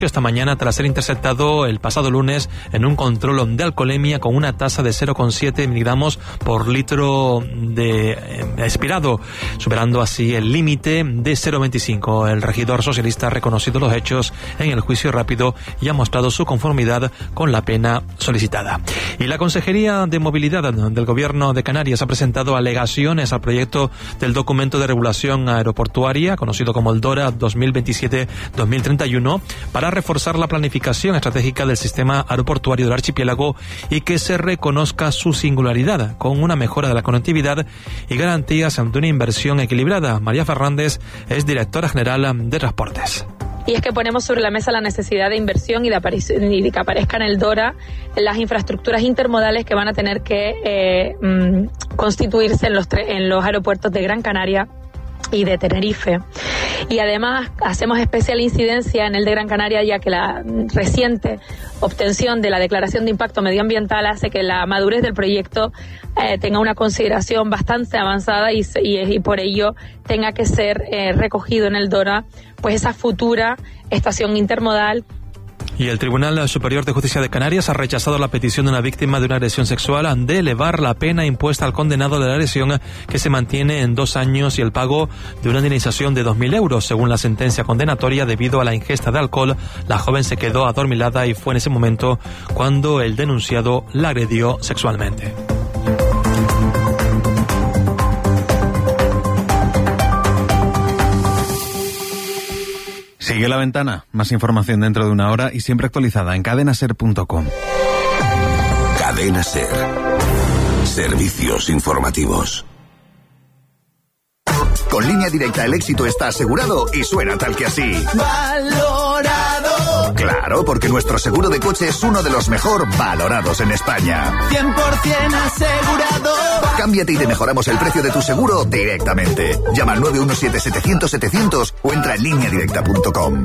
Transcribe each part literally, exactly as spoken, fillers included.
esta mañana tras ser interceptado el pasado lunes en un control de alcoholemia con una tasa de cero coma siete miligramos por litro de eh, expirado, superando así el límite de cero coma veinticinco. El regidor socialista ha reconocido los hechos en el juicio rápido y ha mostrado su conformidad con la pena solicitada. Y la Consejería de Movilidad del Gobierno de Canarias ha presentado alegaciones al proyecto del documento de regulación aeroportuaria, conocido como el DORA dos mil veintisiete dos mil treinta y uno, para reforzar la planificación estratégica del sistema aeroportuario del archipiélago y que se reconozca su singularidad con una mejora de la conectividad y garantías de una inversión equilibrada. María Fernández es directora general de Transportes. Y es que ponemos sobre la mesa la necesidad de inversión y de, y de que aparezca en el DORA las infraestructuras intermodales que van a tener que eh, mmm, constituirse en los, en los aeropuertos de Gran Canaria y de Tenerife. Y además hacemos especial incidencia en el de Gran Canaria, ya que la reciente obtención de la declaración de impacto medioambiental hace que la madurez del proyecto eh, tenga una consideración bastante avanzada y, y, y por ello tenga que ser eh, recogido en el DORA pues esa futura estación intermodal. Y el Tribunal Superior de Justicia de Canarias ha rechazado la petición de una víctima de una agresión sexual de elevar la pena impuesta al condenado de la agresión, que se mantiene en dos años, y el pago de una indemnización de dos mil euros. Según la sentencia condenatoria, debido a la ingesta de alcohol, la joven se quedó adormilada y fue en ese momento cuando el denunciado la agredió sexualmente. Sigue La Ventana, más información dentro de una hora y siempre actualizada en cadena ser punto com. Cadena Ser. Servicios informativos. Con Línea Directa el éxito está asegurado y suena tal que así. ¡Valorado! Claro, porque nuestro seguro de coche es uno de los mejor valorados en España. cien por ciento asegurado. Cámbiate y te mejoramos el precio de tu seguro directamente. Llama al nueve uno siete setecientos setecientos o entra en línea directa punto com.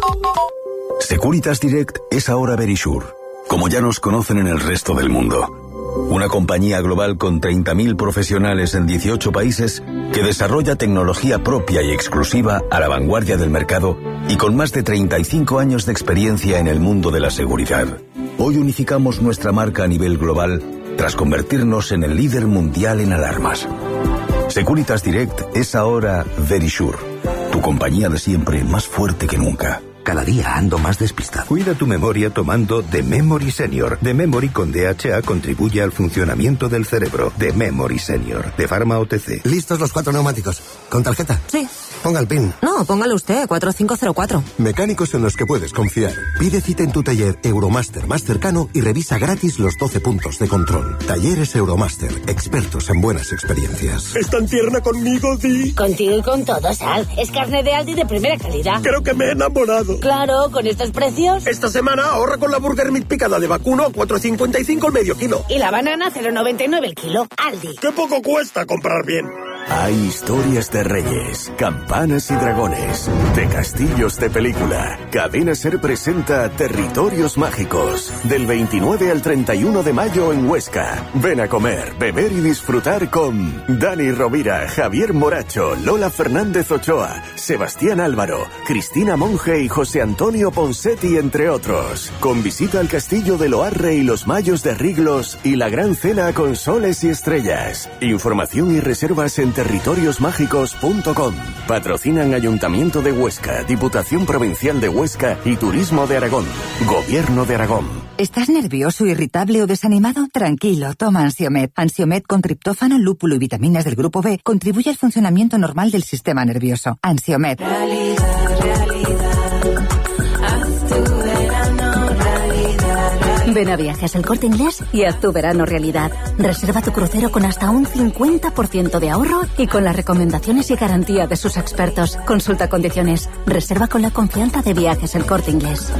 Securitas Direct es ahora Verisure, como ya nos conocen en el resto del mundo. Una compañía global con treinta mil profesionales en dieciocho países que desarrolla tecnología propia y exclusiva a la vanguardia del mercado y con más de treinta y cinco años de experiencia en el mundo de la seguridad. Hoy unificamos nuestra marca a nivel global tras convertirnos en el líder mundial en alarmas. Securitas Direct es ahora Verisure, tu compañía de siempre más fuerte que nunca. Cada día ando más despistado. Cuida tu memoria tomando The Memory Senior. The Memory con D H A contribuye al funcionamiento del cerebro. The Memory Senior, de Pharma O T C. ¿Listos los cuatro neumáticos? ¿Con tarjeta? Sí. Ponga el PIN. No, póngalo usted, cuatro cinco cero cuatro. Mecánicos en los que puedes confiar. Pide cita en tu taller Euromaster más cercano y revisa gratis los doce puntos de control. Talleres Euromaster, expertos en buenas experiencias. ¿Es tan tierna conmigo, Di? Contigo y con todo, Sal. Es carne de Aldi de primera calidad. Creo que me he enamorado. Claro, con estos precios. Esta semana ahorra con la Burger Meat picada de vacuno a cuatro cincuenta y cinco el medio kilo. Y la banana cero noventa y nueve el kilo. Aldi. ¡Qué poco cuesta comprar bien! Hay historias de reyes, campanas y dragones, de castillos de película. Cadena Ser presenta Territorios Mágicos, del veintinueve al treinta y uno de mayo en Huesca. Ven a comer, beber y disfrutar con Dani Rovira, Javier Moracho, Lola Fernández Ochoa, Sebastián Álvaro, Cristina Monge y José Antonio Ponsetti, entre otros. Con visita al castillo de Loarre y los Mayos de Riglos y la gran cena con soles y estrellas. Información y reservas en territorios mágicos punto com. Patrocinan Ayuntamiento de Huesca, Diputación Provincial de Huesca y Turismo de Aragón. Gobierno de Aragón. ¿Estás nervioso, irritable o desanimado? Tranquilo, toma Ansiomed. Ansiomed con triptófano, lúpulo y vitaminas del grupo B contribuye al funcionamiento normal del sistema nervioso. Ansiomed. Realidad, realidad. Haz tu verano realidad. Ven a Viajes El Corte Inglés y haz tu verano realidad. Reserva tu crucero con hasta un cincuenta por ciento de ahorro y con las recomendaciones y garantía de sus expertos. Consulta condiciones. Reserva con la confianza de Viajes El Corte Inglés.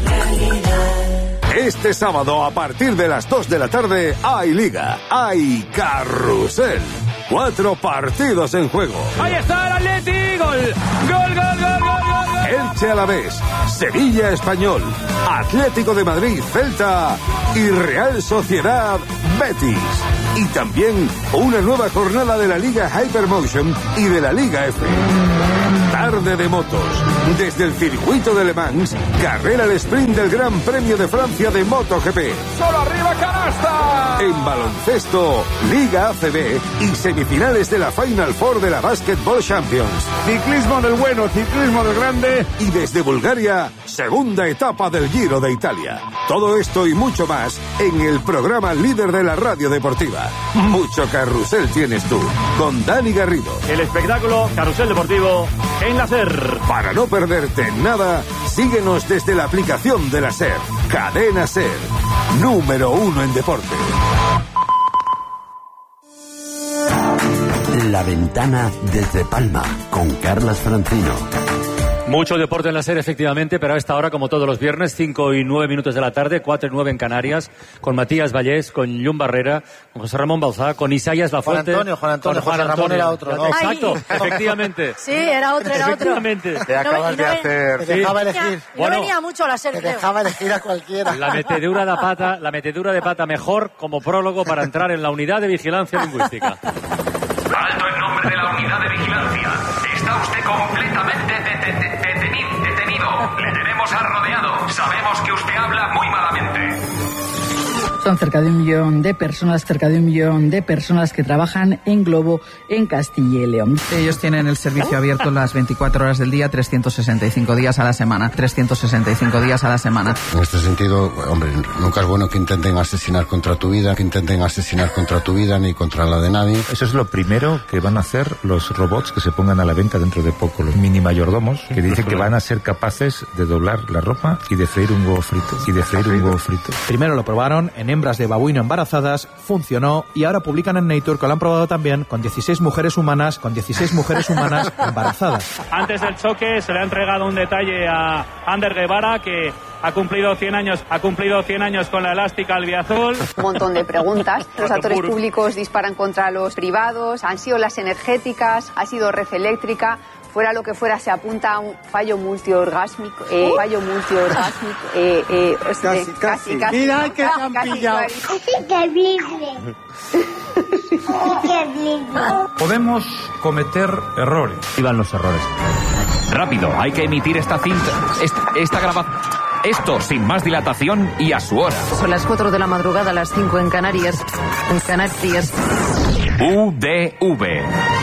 Este sábado, a partir de las dos de la tarde, hay Liga, hay Carrusel. Cuatro partidos en juego. ¡Ahí está el Atleti! ¡Gol! ¡Gol, gol, gol, gol, gol! Elche Alavés, Sevilla Español, Atlético de Madrid Celta y Real Sociedad Betis. Y también una nueva jornada de la Liga Hypermotion y de la Liga F. Tarde de motos. Desde el circuito de Le Mans, carrera el sprint del Gran Premio de Francia de MotoGP. ¡Solo arriba, canasta! En baloncesto, Liga A C B y semifinales de la Final Four de la Basketball Champions. Ciclismo del bueno, ciclismo del grande. Y desde Bulgaria, segunda etapa del Giro de Italia. Todo esto y mucho más en el programa líder de la radio deportiva. Mucho carrusel tienes tú, con Dani Garrido. El espectáculo Carrusel Deportivo en la SER. Para no perderte nada, síguenos desde la aplicación de la SER. Cadena SER, número uno en deporte. La ventana desde Palma, con Carlas Francino. Mucho deporte en la serie, efectivamente, pero a esta hora, como todos los viernes, cinco y nueve minutos de la tarde, cuatro y nueve en Canarias, con Matías Vallés, con Llum Barrera, con José Ramón Balzá, con Isaías Lafuente. Juan Antonio, Juan Antonio, Juan José Ramón era otro, ¿no? Exacto, Ay. efectivamente. Sí, era otro, era otro. Efectivamente. Te acabas de hacer... Te dejaba elegir. No bueno, venía mucho a la serie. Te dejaba elegir a cualquiera. La metedura de pata, la metedura de pata mejor como prólogo para entrar en la unidad de vigilancia lingüística. Alto en nombre de la unidad de vigilancia. Está usted completamente de- de- de- detenido. detenido. Le tenemos rodeado. Sabemos que usted habla muy malamente. Son cerca de un millón de personas, cerca de un millón de personas que trabajan en Globo en Castilla y León. Ellos tienen el servicio abierto las veinticuatro horas del día, trescientos sesenta y cinco días a la semana. trescientos sesenta y cinco días a la semana. En este sentido, hombre, nunca es bueno que intenten asesinar contra tu vida, que intenten asesinar contra tu vida ni contra la de nadie. Eso es lo primero que van a hacer los robots que se pongan a la venta dentro de poco, los mini mayordomos, que dicen que van a ser capaces de doblar la ropa y de freír un huevo frito. Y de freír un huevo frito. Primero lo probaron en hembras de babuino embarazadas, funcionó, y ahora publican en Nature que lo han probado también con dieciséis mujeres humanas, con dieciséis mujeres humanas embarazadas. Antes del choque se le ha entregado un detalle a Ander Guevara, que ha cumplido cien años, ha cumplido cien años con la elástica albiazul. Un montón de preguntas. Los actores públicos disparan contra los privados, han sido las energéticas, ha sido Red Eléctrica. Fuera lo que fuera, se apunta a un fallo multiorgásmico, eh, fallo multiorgásmico, eh, eh, Casi, de- casi. Mira que se han pillado. Podemos cometer errores. Iban los errores. Rápido, hay que emitir esta cinta, esta, esta grabación. Esto sin más dilatación y a su hora. Son las cuatro de la madrugada, las cinco en Canarias. En Canarias. U D V.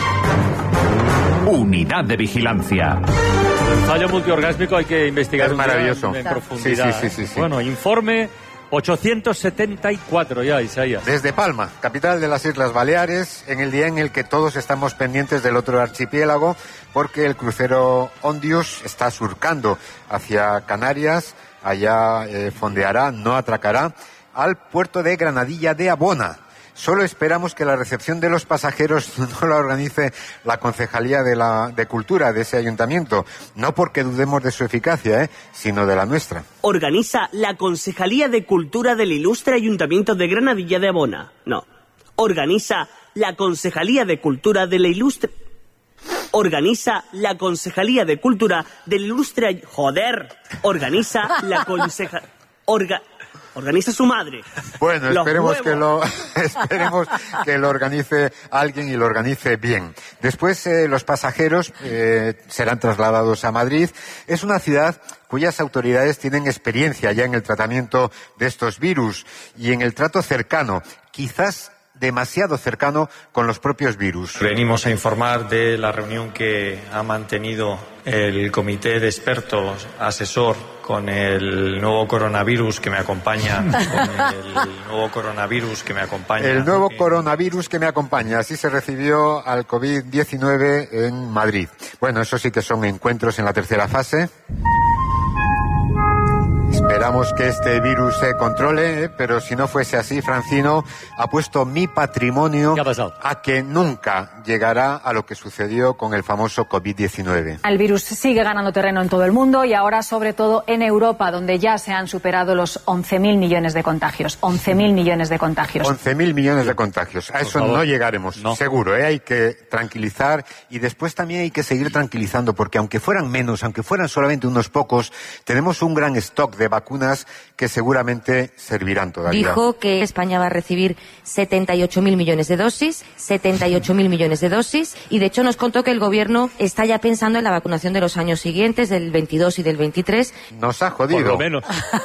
Unidad de Vigilancia. El fallo multiorgásmico hay que investigar. Es un día maravilloso. En, en profundidad. Sí, sí, sí, sí, sí. Bueno, informe ochocientos setenta y cuatro ya, Isaías. Desde Palma, capital de las Islas Baleares, en el día en el que todos estamos pendientes del otro archipiélago, porque el crucero Ondius está surcando hacia Canarias, allá eh, fondeará, no atracará, al puerto de Granadilla de Abona. Solo esperamos que la recepción de los pasajeros no la organice la Concejalía de, la, de Cultura de ese ayuntamiento. No porque dudemos de su eficacia, ¿eh? sino de la nuestra. Organiza la Concejalía de Cultura del Ilustre Ayuntamiento de Granadilla de Abona. No. Organiza la Concejalía de Cultura de la Ilustre... Organiza la Concejalía de Cultura del Ilustre... Ay- Joder. Organiza la Conceja... Orga... Organiza su madre. Bueno, Los esperemos que, lo, huevos. esperemos que lo organice alguien y lo organice bien. Después eh, los pasajeros eh, serán trasladados a Madrid. Es una ciudad cuyas autoridades tienen experiencia ya en el tratamiento de estos virus y en el trato cercano, quizás demasiado cercano con los propios virus. Venimos a informar de la reunión que ha mantenido el comité de expertos asesor con el nuevo coronavirus que me acompaña, con el nuevo coronavirus que me acompaña. El nuevo coronavirus que me acompaña, así se recibió al COVID diecinueve en Madrid. Bueno, eso sí que son encuentros en la tercera fase. Esperamos que este virus se controle, ¿eh? Pero si no fuese así, Francino, apuesto mi patrimonio a que nunca llegará a lo que sucedió con el famoso COVID diecinueve. El virus sigue ganando terreno en todo el mundo y ahora sobre todo en Europa, donde ya se han superado los once mil millones de contagios. once mil millones de contagios. once mil millones de contagios. A eso no llegaremos, No. seguro, ¿eh? Hay que tranquilizar y después también hay que seguir tranquilizando, porque aunque fueran menos, aunque fueran solamente unos pocos, tenemos un gran stock de vacunas vacunas que seguramente servirán todavía. Dijo que España va a recibir setenta y ocho mil millones de dosis, setenta y ocho mil millones de dosis, y de hecho nos contó que el gobierno está ya pensando en la vacunación de los años siguientes, del veintidós y del veintitrés. Nos ha jodido. Por lo menos.